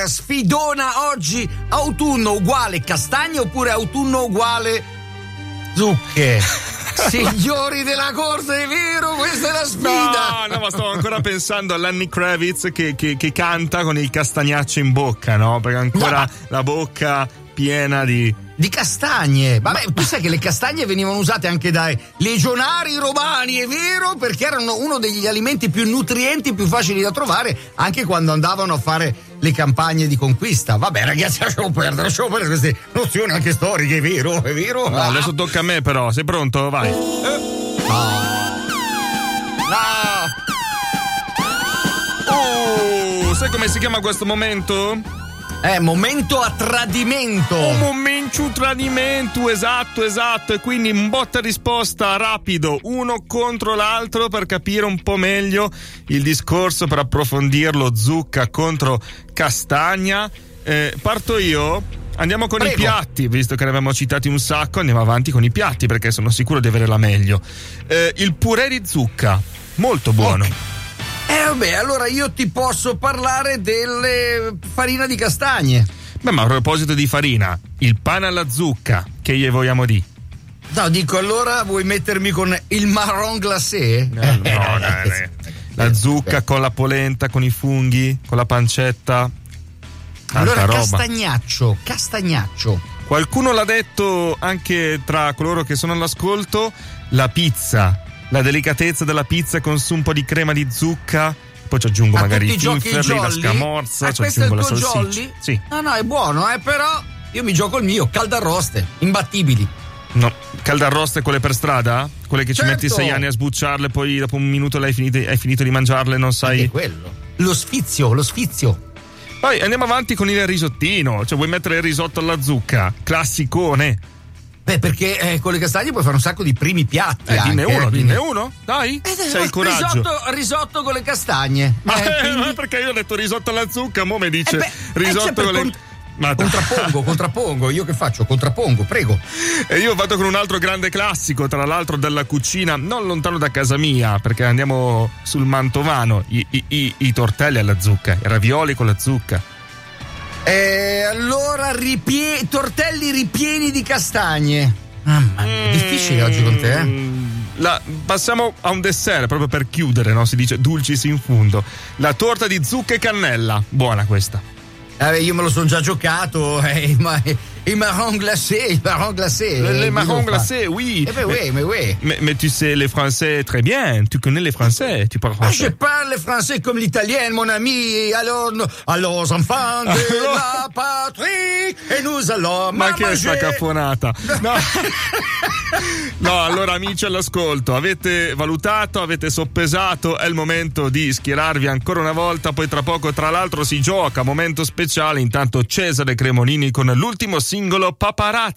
sfidona oggi: autunno uguale castagne oppure autunno uguale zucche? Signori della corte, è vero, questa è la sfida. No, ma stavo ancora pensando a Lenny Kravitz che canta con il castagnaccio in bocca, no? Perché ancora la bocca piena di castagne. Vabbè, tu sai che le castagne venivano usate anche dai legionari romani, è vero, perché erano uno degli alimenti più nutrienti, più facili da trovare, anche quando andavano a fare le campagne di conquista. Vabbè, ragazzi, lasciamo perdere queste nozioni anche storiche, è vero, è vero. No, adesso tocca a me però, sei pronto? Vai. Sai come si chiama questo momento? Momento a tradimento. Momento tradimento, esatto. E quindi un botta risposta rapido, uno contro l'altro, per capire un po' meglio il discorso, per approfondirlo. Zucca contro castagna. Parto io. Andiamo con i piatti, visto che ne abbiamo citati un sacco, andiamo avanti con i piatti perché sono sicuro di avere la meglio. Il purè di zucca, molto buono. Okay. Vabbè, allora io ti posso parlare delle farina di castagne. Beh, ma a proposito di farina, il pane alla zucca, che gli vogliamo dire? No, dico, allora vuoi mettermi con il marron glacé? No. La zucca con la polenta, con i funghi, con la pancetta. Allora roba. Castagnaccio. Qualcuno l'ha detto anche tra coloro che sono all'ascolto, la pizza. La delicatezza della pizza con su un po' di crema di zucca, poi ci aggiungo magari i finferli, la scamorza, ci aggiungo la salsiccia. Jolly? Sì. No, è buono, però io mi gioco il mio, caldarroste, imbattibili. No, caldarroste quelle per strada? Quelle che certo. Ci metti 6 anni a sbucciarle, poi dopo un minuto hai finito di mangiarle, non sai. È quello. Lo sfizio. Poi andiamo avanti con il risottino, cioè vuoi mettere il risotto alla zucca, classicone. Beh, perché con le castagne puoi fare un sacco di primi piatti. Dimmi uno, dai. C'hai il coraggio. Risotto con le castagne. Ma perché io ho detto risotto alla zucca, mo mi dice risotto con le. Contrappongo, io che faccio? Contrappongo, prego. E io vado con un altro grande classico, tra l'altro della cucina non lontano da casa mia, perché andiamo sul mantovano, i tortelli alla zucca, i ravioli con la zucca. Allora tortelli ripieni di castagne. Mamma mia, difficile oggi con te, Passiamo a un dessert proprio per chiudere, no? Si dice dulcis in fundo. La torta di zucca e cannella, buona questa. Io me lo sono già giocato, il marron glacé. Le marron glacé, oui. Oui. Mais tu sais les français très bien, tu connais les français, tu parles français. Je parle français comme l'italien, mon ami. Alors enfants de la patrie, et nous allons Ma che è sta caffonata? No, allora amici all'ascolto, avete valutato, avete soppesato, è il momento di schierarvi ancora una volta, poi tra poco tra l'altro si gioca, momento speciale, intanto Cesare Cremonini con l'ultimo singolo Paparazzi.